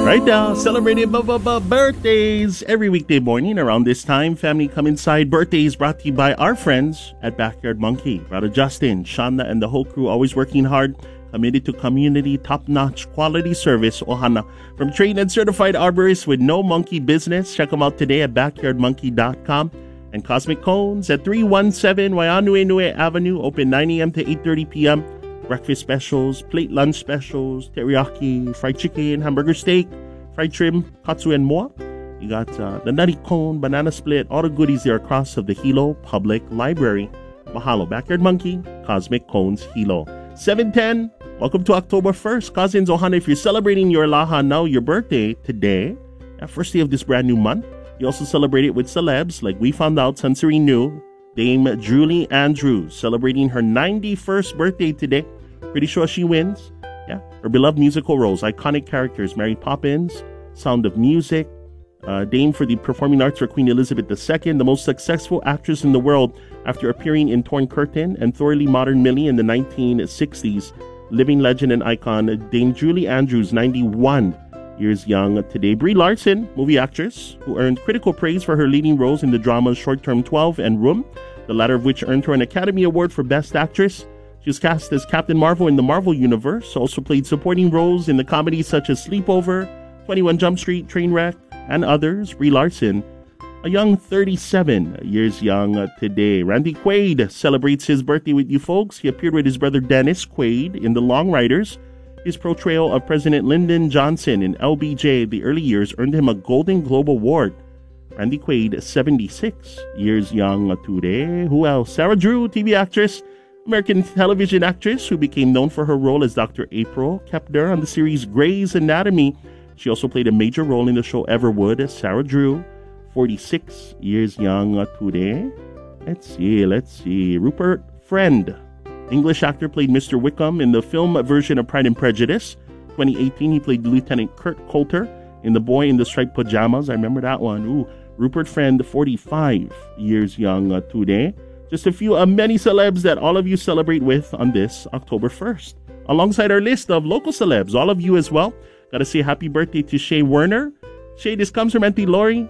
Right now, celebrating birthdays every weekday morning around this time. Family Come Inside Birthdays brought to you by our friends at Backyard Monkey. Brother Justin, Shanda, and the whole crew always working hard, committed to community, top-notch quality service. Ohana. From trained and certified arborists with no monkey business. Check them out today at backyardmonkey.com. And Cosmic Cones at 317 Waianue Avenue, open 9 a.m. to 8:30 p.m. Breakfast specials, plate lunch specials, teriyaki, fried chicken, hamburger steak, fried shrimp, katsu, and more. You got the nutty cone, banana split, all the goodies there across of the Hilo Public Library. Mahalo, Backyard Monkey, Cosmic Cones, Hilo. 7:10, welcome to October 1st. Cousins, Ohana, if you're celebrating your Laha now, your birthday today, first day of this brand new month, you also celebrate it with celebs, like we found out, Sunseri knew, Dame Julie Andrews, celebrating her 91st birthday today. Pretty sure she wins. Yeah, her beloved musical roles, iconic characters, Mary Poppins, Sound of Music, Dame for the Performing Arts for Queen Elizabeth II, the most successful actress in the world after appearing in Torn Curtain and Thoroughly Modern Millie in the 1960s. Living legend and icon, Dame Julie Andrews, 91 years young today. Brie Larson, movie actress, who earned critical praise for her leading roles in the dramas Short Term 12 and Room, the latter of which earned her an Academy Award for Best Actress. She was cast as Captain Marvel in the Marvel Universe, also played supporting roles in the comedies such as Sleepover, 21 Jump Street, Trainwreck, and others. Brie Larson, a young 37 years young today. Randy Quaid celebrates his birthday with you folks. He appeared with his brother Dennis Quaid in The Long Riders. His portrayal of President Lyndon Johnson in LBJ, the early years, earned him a Golden Globe Award. Randy Quaid, 76 years young today. Who else? Sarah Drew, TV actress, American television actress who became known for her role as Dr. April Kepner on the series Grey's Anatomy. She also played a major role in the show Everwood. Sarah Drew, 46 years young today. Let's see. Rupert Friend, English actor, played Mr. Wickham in the film version of Pride and Prejudice. 2018, he played Lieutenant Kurt Coulter in The Boy in the Striped Pajamas. I remember that one. Ooh, Rupert Friend, 45 years young today. Just a few of many celebs that all of you celebrate with on this October 1st. Alongside our list of local celebs, all of you as well. Gotta say happy birthday to Shay Werner. Shay, this comes from Auntie Lori.